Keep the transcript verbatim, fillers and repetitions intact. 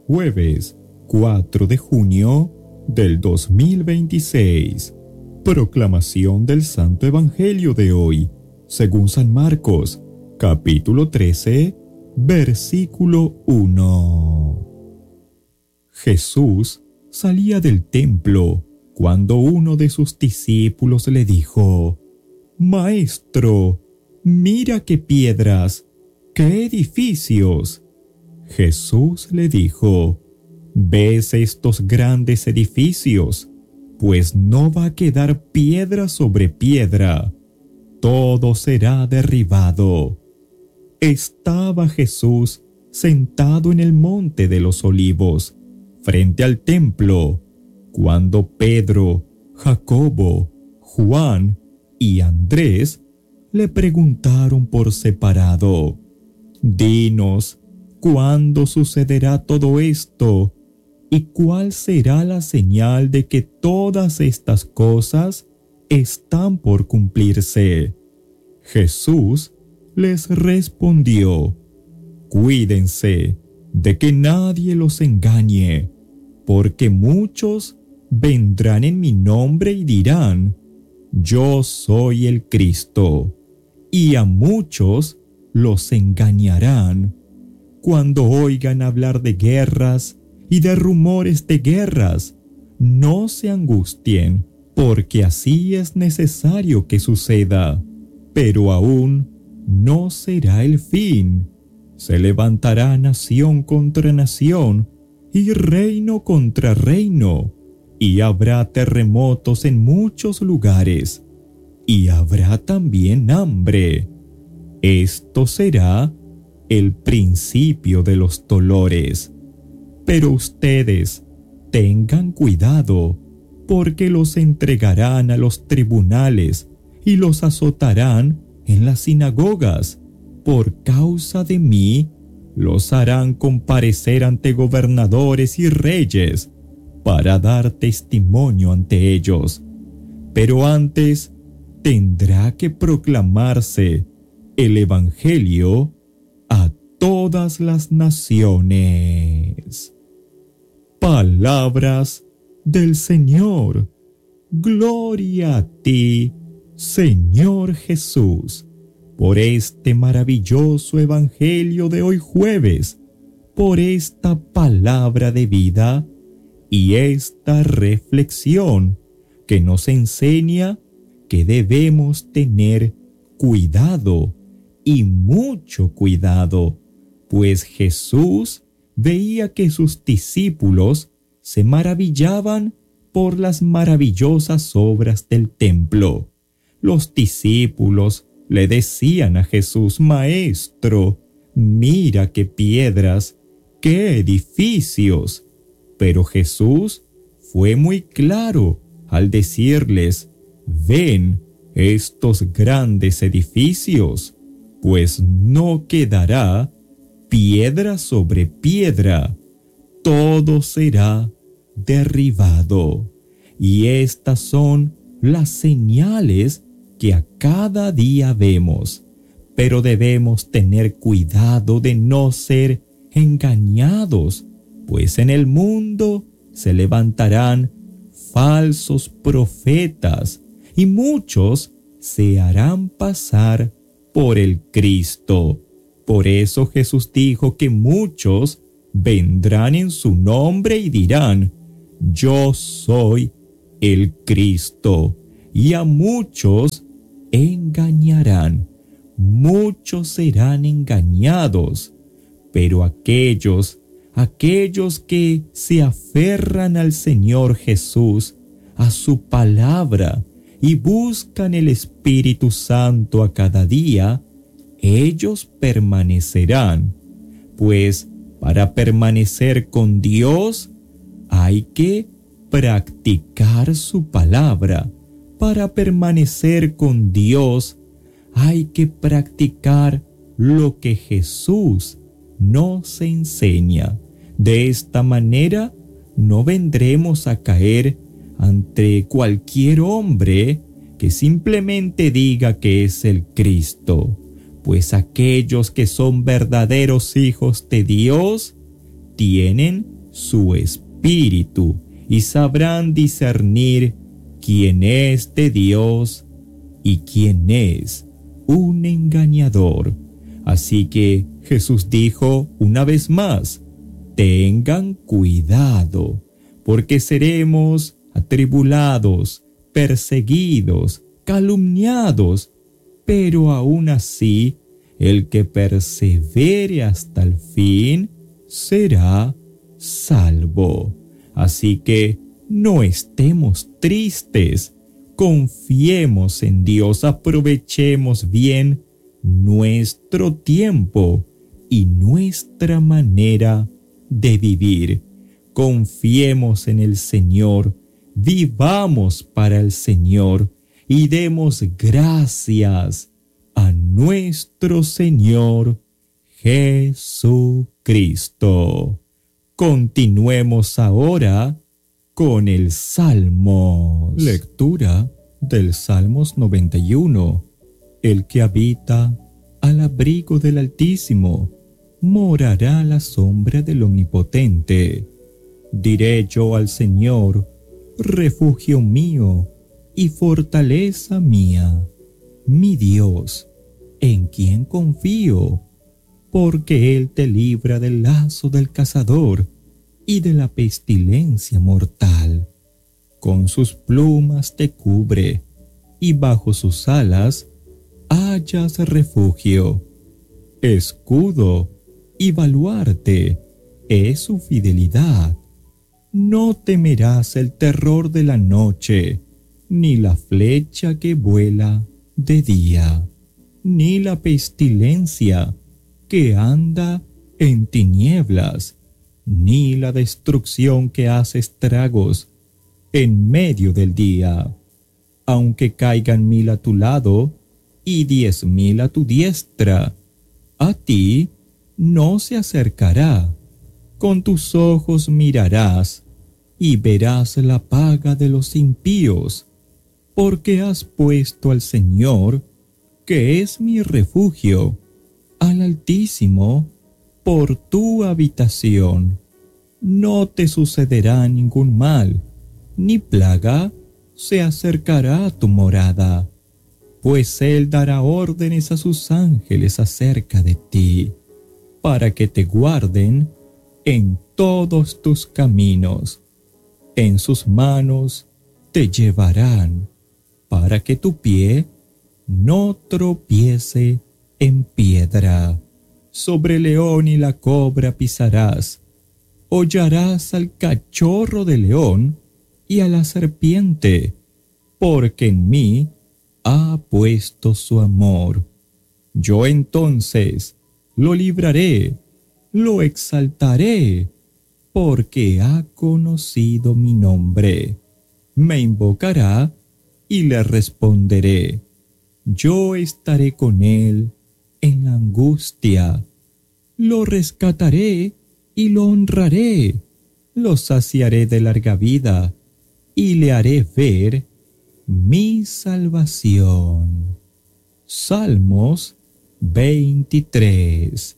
jueves cuatro de junio del dos mil veintiséis. Proclamación del Santo Evangelio de hoy, según San Marcos, capítulo trece, versículo uno. Jesús salía del templo cuando uno de sus discípulos le dijo: «Maestro, mira qué piedras, qué edificios». Jesús le dijo: «¿Ves estos grandes edificios? Pues no va a quedar piedra sobre piedra. Todo será derribado». Estaba Jesús sentado en el monte de los Olivos, frente al templo, cuando Pedro, Jacobo, Juan y Andrés le preguntaron por separado: «Dinos, ¿cuándo sucederá todo esto? ¿Y cuál será la señal de que todas estas cosas están por cumplirse?». Jesús les respondió: «Cuídense de que nadie los engañe, porque muchos vendrán en mi nombre y dirán: Yo soy el Cristo, y a muchos los engañarán. Cuando oigan hablar de guerras y de rumores de guerras, no se angustien, porque así es necesario que suceda, pero aún no será el fin. Se levantará nación contra nación y reino contra reino, y habrá terremotos en muchos lugares, y habrá también hambre. Esto será el principio de los dolores. Pero ustedes tengan cuidado, porque los entregarán a los tribunales y los azotarán en las sinagogas. Por causa de mí, los harán comparecer ante gobernadores y reyes para dar testimonio ante ellos. Pero antes tendrá que proclamarse el Evangelio a todas las naciones». Palabras del Señor. Gloria a ti, Señor Jesús, por este maravilloso Evangelio de hoy jueves, por esta palabra de vida y esta reflexión que nos enseña que debemos tener cuidado y mucho cuidado, pues Jesús veía que sus discípulos se maravillaban por las maravillosas obras del templo. Los discípulos le decían a Jesús: «Maestro, mira qué piedras, qué edificios». Pero Jesús fue muy claro al decirles: «¿Ven estos grandes edificios? Pues no quedará piedra sobre piedra, todo será derribado». Y estas son las señales que a cada día vemos, pero debemos tener cuidado de no ser engañados, pues en el mundo se levantarán falsos profetas y muchos se harán pasar por el Cristo. Por eso Jesús dijo que muchos vendrán en su nombre y dirán: «Yo soy el Cristo», y a muchos engañarán. Muchos serán engañados, pero aquellos, aquellos que se aferran al Señor Jesús, a su palabra, y buscan el Espíritu Santo a cada día, ellos permanecerán. Pues para permanecer con Dios hay que practicar su palabra. Para permanecer con Dios hay que practicar lo que Jesús nos enseña. De esta manera no vendremos a caer ante cualquier hombre que simplemente diga que es el Cristo, pues aquellos que son verdaderos hijos de Dios tienen su espíritu y sabrán discernir quién es de Dios y quién es un engañador. Así que Jesús dijo una vez más, tengan cuidado, porque seremos atribulados, perseguidos, calumniados, pero aún así, el que persevere hasta el fin será salvo. Así que no estemos tristes, confiemos en Dios, aprovechemos bien nuestro tiempo y nuestra manera de vivir. Confiemos en el Señor, vivamos para el Señor y demos gracias a nuestro Señor Jesucristo. Continuemos ahora con el Salmos. Lectura del Salmos noventa y uno. El que habita al abrigo del Altísimo morará a la sombra del Omnipotente. Diré yo al Señor, refugio mío y fortaleza mía, mi Dios, en quien confío, porque Él te libra del lazo del cazador y de la pestilencia mortal. Con sus plumas te cubre, y bajo sus alas hallas refugio. Escudo y baluarte es su fidelidad. No temerás el terror de la noche, ni la flecha que vuela de día, ni la pestilencia que anda en tinieblas, ni la destrucción que hace estragos en medio del día. Aunque caigan mil a tu lado y diez mil a tu diestra, a ti no se acercará. Con tus ojos mirarás y verás la paga de los impíos, porque has puesto al Señor, que es mi refugio, al Altísimo, por tu habitación. No te sucederá ningún mal, ni plaga se acercará a tu morada, pues Él dará órdenes a sus ángeles acerca de ti, para que te guarden en todos tus caminos. En sus manos te llevarán, para que tu pie no tropiece en piedra. Sobre el león y la cobra pisarás, hollarás al cachorro de león y a la serpiente, porque en mí ha puesto su amor. Yo entonces lo libraré, lo exaltaré, porque ha conocido mi nombre. Me invocará y le responderé. Yo estaré con él en la angustia. Lo rescataré y lo honraré. Lo saciaré de larga vida y le haré ver mi salvación. Salmos veintitrés.